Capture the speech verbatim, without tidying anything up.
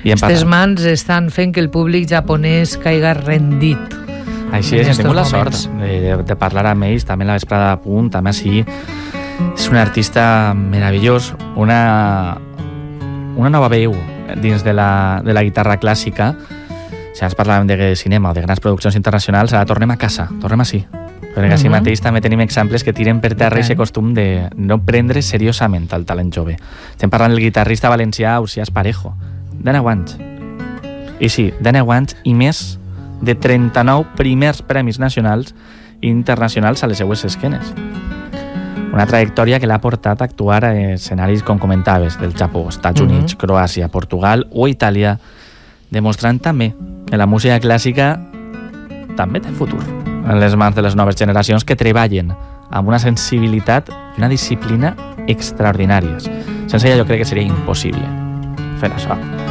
Aquestes mans estan fent que el públic japonès caiga rendit. Així és, hem tingut la sort de, de parlar amb ells, també a la vesprada de Punt, també així. És un artista meravellós, una, una nova veu dins de la, de la guitarra clàssica. Si ens parlàvem de cinema o de grans produccions internacionals, ara tornem a casa, tornem així. Perquè així mateix també tenim exemples que tiren per terra aquest costum de no prendre seriosament el talent jove. Estem parlant del guitarrista valencià Ausiàs Parejo. deu anys. I sí, deu anys i més de trenta-nou primers premis nacionals i internacionals a les seues esquenes. Una trajectòria que l'ha portat a actuar a escenaris, com comentaves, del Japó, Estats Units, mm-hmm. Croàcia, Portugal o Itàlia, demostrant també que la música clàssica també té futur en les mans de les noves generacions que treballen amb una sensibilitat i una disciplina extraordinàries. Sense ella jo crec que seria impossible fer això.